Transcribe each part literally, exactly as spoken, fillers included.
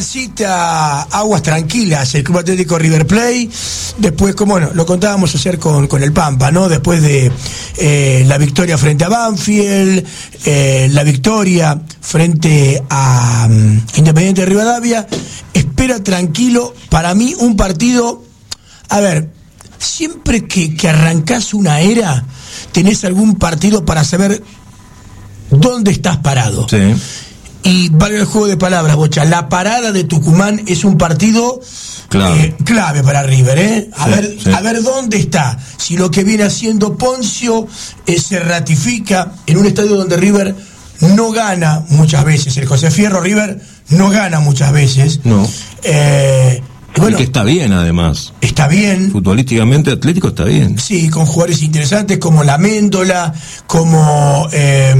transita aguas tranquilas el Club Atlético River Plate, después, como bueno, lo contábamos ayer con, con el Pampa, ¿no? Después de eh, la victoria frente a Banfield, eh, la victoria frente a um, Independiente de Rivadavia, espera tranquilo, para mí un partido, a ver, siempre que, que arrancás una era, tenés algún partido para saber dónde estás parado. Sí. Y vale el juego de palabras, Bocha. La parada de Tucumán es un partido clave, eh, clave para River, ¿eh? A, sí, ver, sí. a ver dónde está. Si lo que viene haciendo Poncio eh, se ratifica en un estadio donde River no gana muchas veces. El José Fierro River no gana muchas veces. No. Eh, bueno, y que está bien, además. Está bien. Futbolísticamente, Atlético está bien. Sí, con jugadores interesantes como La Méndola, como eh,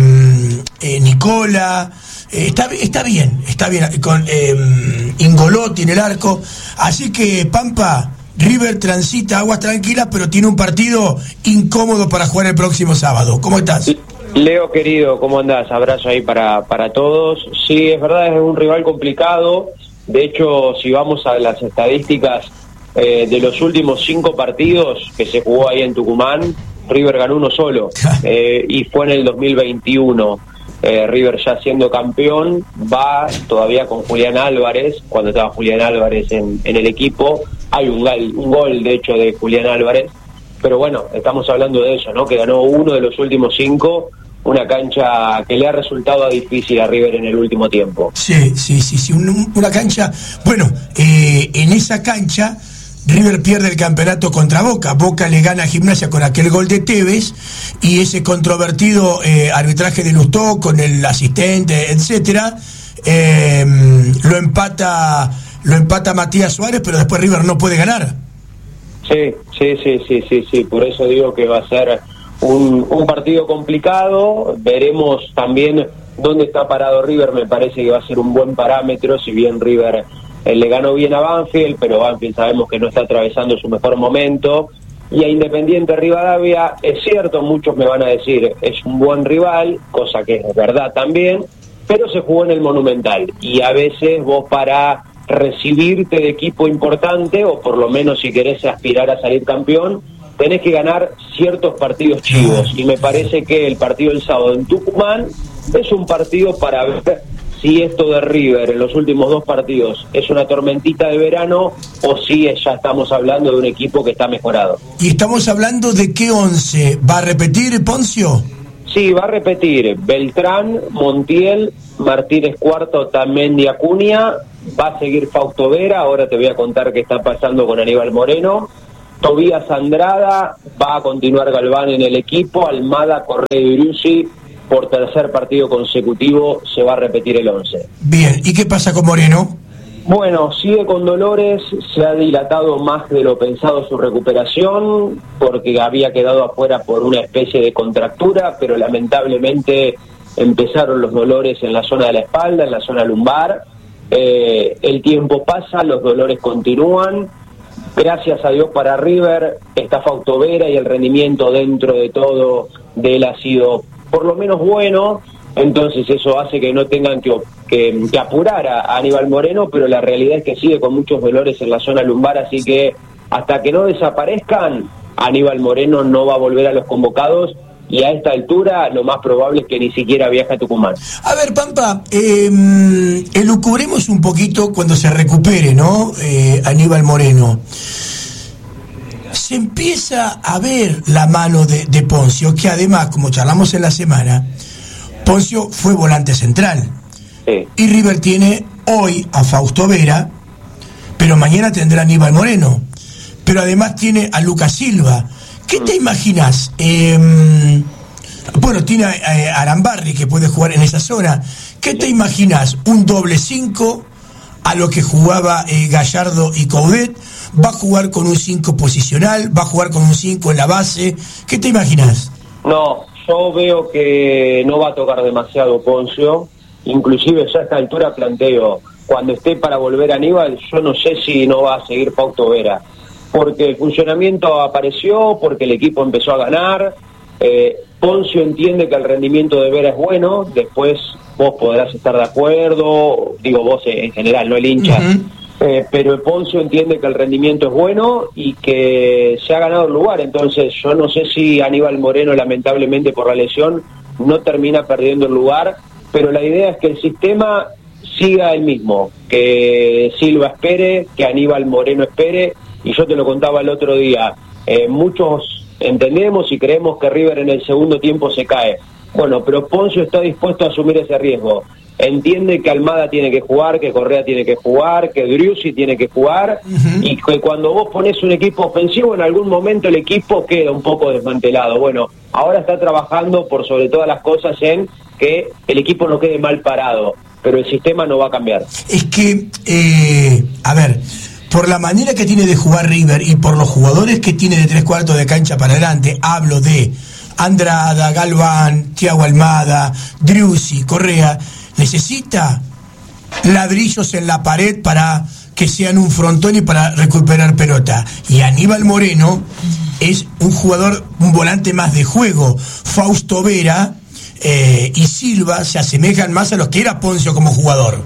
eh, Nicola. Eh, está, está bien, está bien, con eh, Ingolotti en el arco, así que Pampa, River transita aguas tranquilas, pero tiene un partido incómodo para jugar el próximo sábado. ¿Cómo estás? Leo, querido, ¿cómo andás? Abrazo ahí para, para todos. Sí, es verdad, es un rival complicado. De hecho, si vamos a las estadísticas eh, de los últimos cinco partidos que se jugó ahí en Tucumán, River ganó uno solo, eh, y fue en el dos mil veintiuno. Eh, River ya siendo campeón, va todavía con Julián Álvarez, cuando estaba Julián Álvarez en, en el equipo, hay un gol, un gol de hecho de Julián Álvarez, pero bueno, estamos hablando de eso, ¿no? Que ganó uno de los últimos cinco, una cancha que le ha resultado difícil a River en el último tiempo. Sí, sí, sí, sí, un, una cancha, bueno, eh, en esa cancha River pierde el campeonato contra Boca. Boca le gana a Gimnasia con aquel gol de Tevez y ese controvertido eh, arbitraje de Lustó con el asistente, etcétera, eh, lo empata lo empata Matías Suárez, pero después River no puede ganar. Sí, sí, sí, sí, sí, sí. Por eso digo que va a ser un, un partido complicado. Veremos también dónde está parado River. Me parece que va a ser un buen parámetro, si bien River Él le ganó bien a Banfield, pero Banfield sabemos que no está atravesando su mejor momento. Y a Independiente Rivadavia, es cierto, muchos me van a decir, es un buen rival, cosa que es verdad también, pero se jugó en el Monumental. Y a veces vos para recibirte de equipo importante, o por lo menos si querés aspirar a salir campeón, tenés que ganar ciertos partidos chivos. Y me parece que el partido del sábado en Tucumán es un partido para ver si esto de River en los últimos dos partidos es una tormentita de verano o si ya estamos hablando de un equipo que está mejorado. ¿Y estamos hablando de qué once? ¿Va a repetir Poncio? Sí, va a repetir Beltrán, Montiel, Martínez Cuarto, Tamendi, Acuña. Va a seguir Fausto Vera, ahora te voy a contar qué está pasando con Aníbal Moreno. Tobías Andrada, va a continuar Galván en el equipo, Almada, Correa y Briusi. Por tercer partido consecutivo se va a repetir el once. Bien, ¿y qué pasa con Moreno? Bueno, sigue con dolores, se ha dilatado más de lo pensado su recuperación, porque había quedado afuera por una especie de contractura, pero lamentablemente empezaron los dolores en la zona de la espalda, en la zona lumbar. Eh, el tiempo pasa, los dolores continúan. Gracias a Dios para River está Fausto Vera y el rendimiento dentro de todo de él ha sido por lo menos bueno, entonces eso hace que no tengan que, que, que apurar a, a Aníbal Moreno, pero la realidad es que sigue con muchos dolores en la zona lumbar, así que hasta que no desaparezcan, Aníbal Moreno no va a volver a los convocados, y a esta altura lo más probable es que ni siquiera viaje a Tucumán. A ver, Pampa, eh, elucubremos un poquito cuando se recupere, ¿no? Eh, Aníbal Moreno. Se empieza a ver la mano de, de Poncio, que además, como charlamos en la semana, Poncio fue volante central. Sí. Y River tiene hoy a Fausto Vera, pero mañana tendrá a Aníbal Moreno. Pero además tiene a Lucas Silva. ¿Qué te imaginas? Eh, bueno, tiene a, a Arambarri, que puede jugar en esa zona. ¿Qué te imaginas? ¿Un doble cinco a lo que jugaba eh, Gallardo y Coudet? ¿Va a jugar con un cinco posicional? ¿Va a jugar con un cinco en la base? ¿Qué te imaginas? No, yo veo que no va a tocar demasiado Poncio. Inclusive ya a esta altura planteo, cuando esté para volver a Aníbal, yo no sé si no va a seguir Fausto Vera, porque el funcionamiento apareció, porque el equipo empezó a ganar. eh, Poncio entiende que el rendimiento de Vera es bueno, después vos podrás estar de acuerdo, digo vos en general, no el hincha, uh-huh. eh, pero Poncio entiende que el rendimiento es bueno y que se ha ganado el lugar. Entonces yo no sé si Aníbal Moreno, lamentablemente por la lesión, no termina perdiendo el lugar, pero la idea es que el sistema siga el mismo, que Silva espere, que Aníbal Moreno espere, y yo te lo contaba el otro día, eh, muchos entendemos y creemos que River en el segundo tiempo se cae. Bueno, pero Poncio está dispuesto a asumir ese riesgo. Entiende que Almada tiene que jugar, que Correa tiene que jugar, que Driussi tiene que jugar, uh-huh. y que cuando vos pones un equipo ofensivo, en algún momento el equipo queda un poco desmantelado. Bueno, ahora está trabajando por sobre todas las cosas en que el equipo no quede mal parado, pero el sistema no va a cambiar. Es que, eh, a ver, por la manera que tiene de jugar River y por los jugadores que tiene de tres cuartos de cancha para adelante, hablo de Andrada, Galván, Thiago Almada, Driussi, Correa, necesita ladrillos en la pared para que sean un frontón y para recuperar pelota. Y Aníbal Moreno es un jugador, un volante más de juego. Fausto Vera eh, y Silva se asemejan más a los que era Poncio como jugador.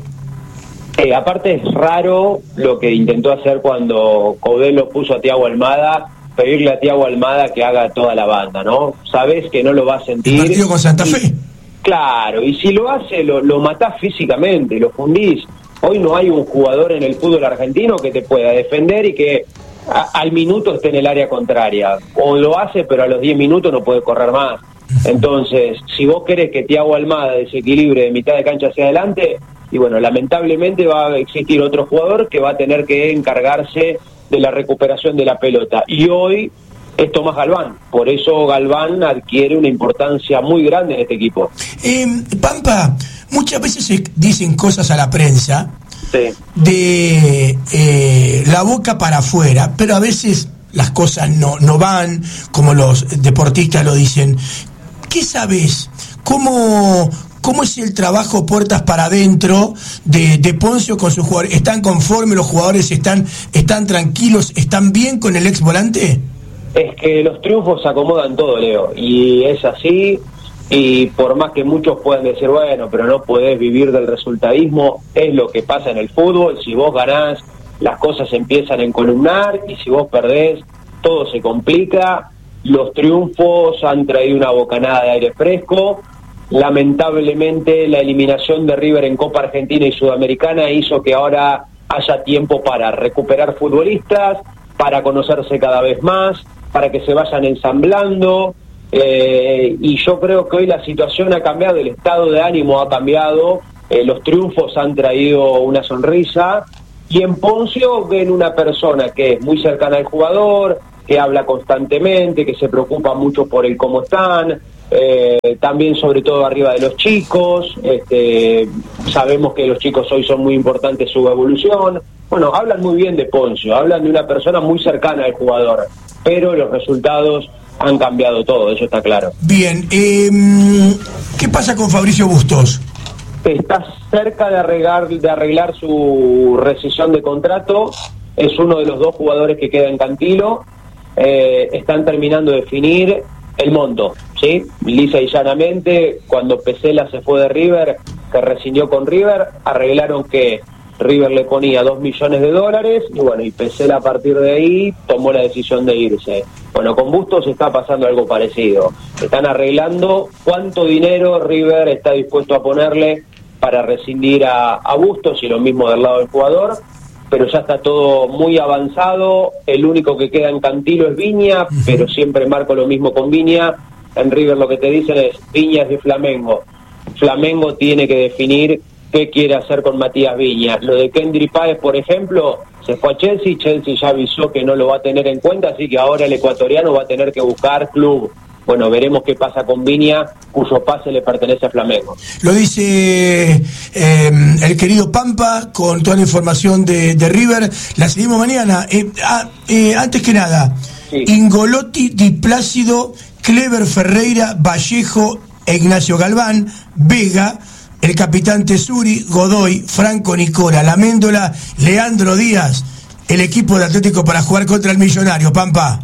Eh, aparte es raro lo que intentó hacer cuando Codelo puso a Thiago Almada, pedirle a Thiago Almada que haga toda la banda, ¿no? Sabés que no lo va a sentir. ¿El partido con Santa Fe? Y, claro, y si lo hace, lo, lo matás físicamente, lo fundís. Hoy no hay un jugador en el fútbol argentino que te pueda defender y que a, al minuto esté en el área contraria. O lo hace, pero a los diez minutos no puede correr más. Entonces, si vos querés que Thiago Almada desequilibre de mitad de cancha hacia adelante, y bueno, lamentablemente va a existir otro jugador que va a tener que encargarse de la recuperación de la pelota. Y hoy es Tomás Galván. Por eso Galván adquiere una importancia muy grande en este equipo. Eh, Pampa, muchas veces se dicen cosas a la prensa sí. de eh, la boca para afuera, pero a veces las cosas no, no van como los deportistas lo dicen. ¿Qué sabes? ¿Cómo... ¿Cómo es el trabajo puertas para adentro de, de Poncio con sus jugadores? ¿Están conformes los jugadores? ¿Están, están tranquilos? ¿Están bien con el ex volante? Es que los triunfos acomodan todo, Leo, y es así, y por más que muchos puedan decir, bueno, pero no podés vivir del resultadismo, es lo que pasa en el fútbol. Si vos ganás, las cosas empiezan a encolumnar, y si vos perdés, todo se complica. Los triunfos han traído una bocanada de aire fresco. Lamentablemente la eliminación de River en Copa Argentina y Sudamericana hizo que ahora haya tiempo para recuperar futbolistas, para conocerse cada vez más, para que se vayan ensamblando, eh, y yo creo que hoy la situación ha cambiado, el estado de ánimo ha cambiado, eh, los triunfos han traído una sonrisa, y en Poncio ven una persona que es muy cercana al jugador, que habla constantemente, que se preocupa mucho por el cómo están, Eh, también sobre todo arriba de los chicos. Este, sabemos que los chicos hoy son muy importantes su evolución. Bueno, hablan muy bien de Poncio, hablan de una persona muy cercana al jugador, pero los resultados han cambiado todo, eso está claro. Bien, eh, ¿qué pasa con Fabricio Bustos? Está cerca de arreglar, de arreglar su rescisión de contrato, es uno de los dos jugadores que queda en Cantilo, eh, están terminando de definir el monto, ¿sí? Lisa y llanamente, cuando Pesela se fue de River, que rescindió con River, arreglaron que River le ponía dos millones de dólares, y bueno, y Pesela a partir de ahí tomó la decisión de irse. Bueno, con Bustos está pasando algo parecido. Están arreglando cuánto dinero River está dispuesto a ponerle para rescindir a, a Bustos, y lo mismo del lado del jugador, pero ya está todo muy avanzado. El único que queda en Cantilo es Viña, uh-huh. pero siempre marco lo mismo con Viña. En River lo que te dicen es, Viña es de Flamengo. Flamengo tiene que definir qué quiere hacer con Matías Viña. Lo de Kendry Páez, por ejemplo, se fue a Chelsea, Chelsea ya avisó que no lo va a tener en cuenta, así que ahora el ecuatoriano va a tener que buscar club. Bueno, veremos qué pasa con Viña, cuyo pase le pertenece a Flamengo. Lo dice eh, el querido Pampa, con toda la información de, de River. La seguimos mañana. Eh, ah, eh, antes que nada, sí. Ingolotti, Di Plácido, Clever Ferreira, Vallejo e Ignacio Galván, Vega, el capitán Tesuri, Godoy, Franco Nicola, La Méndola, Leandro Díaz, el equipo de Atlético para jugar contra el Millonario. Pampa.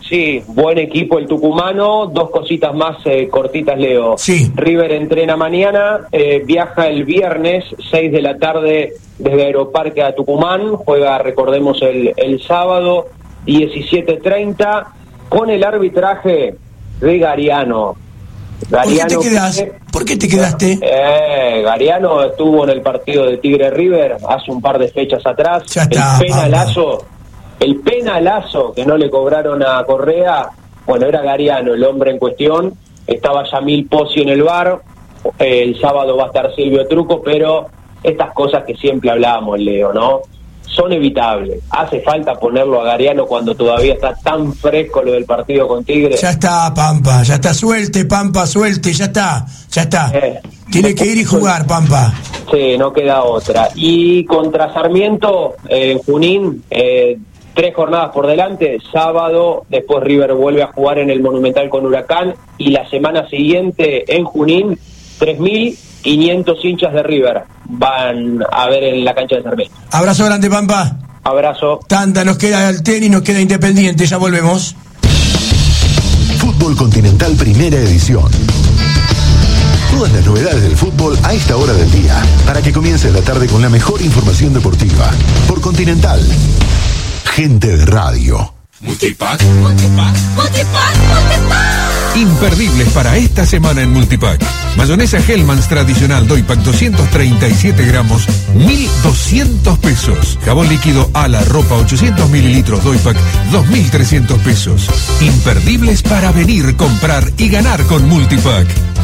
Sí, buen equipo el tucumano. Dos cositas más eh, cortitas, Leo. Sí. River entrena mañana, eh, viaja el viernes, seis de la tarde desde Aeroparque a Tucumán. Juega, recordemos, el, el sábado, diecisiete treinta, con el arbitraje de Gariano. Gariano. ¿Por qué te quedás? ¿Por qué te quedaste? Eh, Gariano estuvo en el partido de Tigre River hace un par de fechas atrás. Ya está, el penalazo, el penalazo que no le cobraron a Correa, bueno, era Gariano el hombre en cuestión. Estaba Yamil Pozzi en el bar. Eh, el sábado va a estar Silvio Truco, pero estas cosas que siempre hablábamos, Leo, ¿no? Son evitables. Hace falta ponerlo a Gariano cuando todavía está tan fresco lo del partido con Tigre. Ya está, Pampa, ya está, suelte, Pampa, suelte, ya está, ya está. Eh. Tiene que ir y jugar, Pampa. Sí, no queda otra. Y contra Sarmiento, en eh, Junín, eh, tres jornadas por delante, sábado, después River vuelve a jugar en el Monumental con Huracán, y la semana siguiente en Junín, tres mil quinientos hinchas de River van a ver en la cancha de Sarmiento. Abrazo grande, Pampa. Abrazo. Tanta, nos queda el tenis, nos queda Independiente, ya volvemos. Fútbol Continental Primera Edición. Todas las novedades del fútbol a esta hora del día, para que comience la tarde con la mejor información deportiva. Por Continental. Gente de radio. Multipack, Multipack, Multipack, Multipack. Imperdibles para esta semana en Multipack. Mayonesa Hellmann's tradicional Doypack doscientos treinta y siete gramos, mil doscientos pesos. Jabón líquido Ala Ropa ochocientos mililitros Doypack, dos mil trescientos pesos. Imperdibles para venir, comprar y ganar con Multipack.